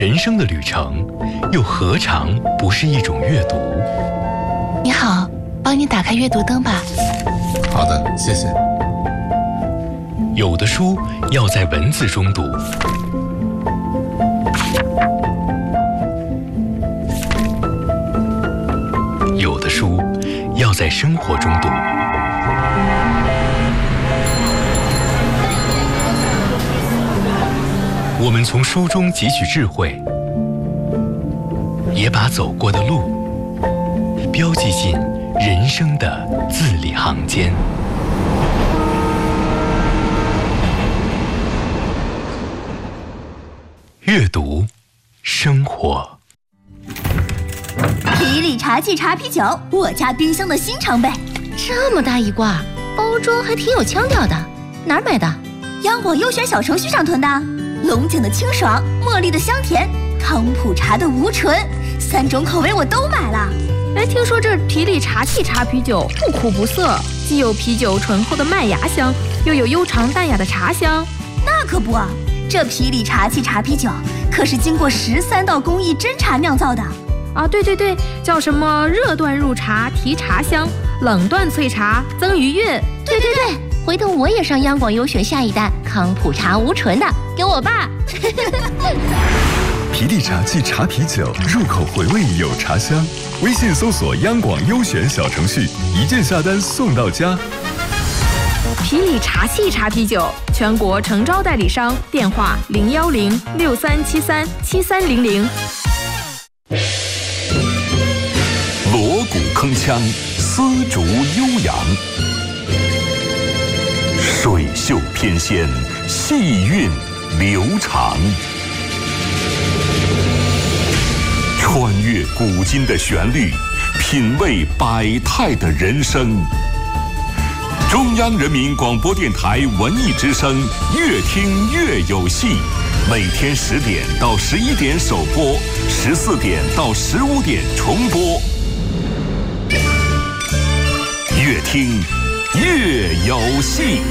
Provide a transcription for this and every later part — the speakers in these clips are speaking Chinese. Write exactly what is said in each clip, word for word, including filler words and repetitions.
人生的旅程，又何尝不是一种阅读？ 你好，帮你打开阅读灯吧。 好的，谢谢。 有的书要在文字中读，有的书要在生活中读。我们从书中汲取智慧，也把走过的路标记进人生的字里行间。阅读，生活。 皮里茶气茶啤酒，我家冰箱的新常备。 这么大一挂，包装还挺有腔调的，哪儿买的？ 央广优选小程序上囤的。龙井的清爽，茉莉的香甜，康普茶的无醇，三种口味我都买了。 哎，听说这皮里茶气茶啤酒不苦不涩，既有啤酒醇厚的麦芽香，又有悠长淡雅的茶香。 那可不，这皮里茶气茶啤酒可是经过十三道工艺真茶酿造的啊！对对对，叫什么热段入茶提茶香，冷段萃茶增余韵。 对对对，回头我也上央广优选下一单康普茶无醇的，给我爸。 皮里茶气茶啤酒，入口回味有茶香。微信搜索央广优选小程序，一键下单送到家。 皮里茶气茶啤酒，全国诚招代理商，电话零幺零六三七三七三零零。 锣鼓铿锵，丝竹悠扬，水袖翩跹，细韵流长。穿越古今的旋律，品味百态的人生。中央人民广播电台文艺之声，越听越有戏。每天十点到十一点首播，十四点到十五点重播。越听越有戏。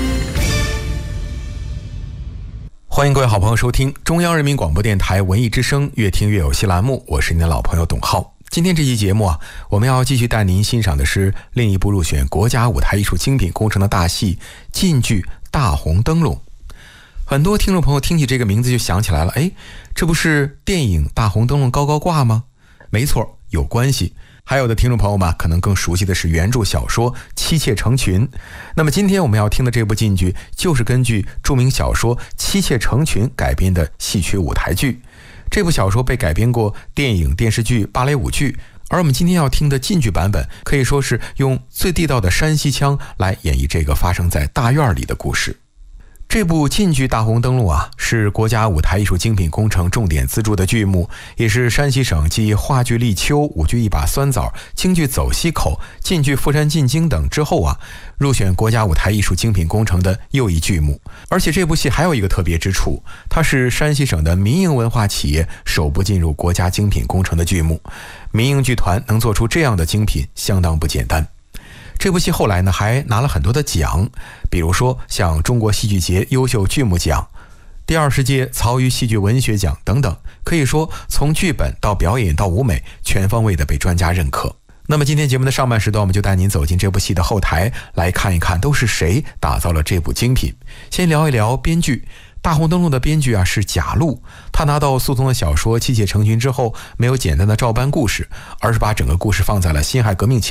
欢迎各位好朋友收听中央人民广播电台文艺之声越听越有戏栏目，我是您的老朋友董浩。今天这期节目啊，我们要继续带您欣赏的是另一部入选国家舞台艺术精品工程的大戏晋剧《大红灯笼》。很多听众朋友听起这个名字就想起来了，哎，这不是电影《大红灯笼高高挂》吗？没错，有关系。还有的听众朋友们可能更熟悉的是原著小说《妻妾成群》。那么今天我们要听的这部晋剧就是根据著名小说《妻妾成群》改编的戏曲舞台剧。这部小说被改编过电影、电视剧、芭蕾舞剧，而我们今天要听的晋剧版本可以说是用最地道的山西腔来演绎这个发生在大院里的故事。这部晋剧《大红灯笼》啊，是国家舞台艺术精品工程重点资助的剧目，也是山西省继话剧《立秋》、舞剧《一把酸枣》、京剧《走西口》、晋剧《富山进京》等之后啊，入选国家舞台艺术精品工程的又一剧目。而且这部戏还有一个特别之处，它是山西省的民营文化企业首部进入国家精品工程的剧目。民营剧团能做出这样的精品，相当不简单。这部戏后来呢，还拿了很多的奖，比如说像中国戏剧节优秀剧目奖、第二十届曹禺戏剧文学奖等等，可以说从剧本到表演到舞美，全方位的被专家认可。那么今天节目的上半时段，我们就带您走进这部戏的后台，来看一看都是谁打造了这部精品。先聊一聊编剧。大红灯笼的编剧啊是贾路，他拿到苏童的小说《妻妾成群》之后，没有简单的照搬故事，而是把整个故事放在了辛亥革命前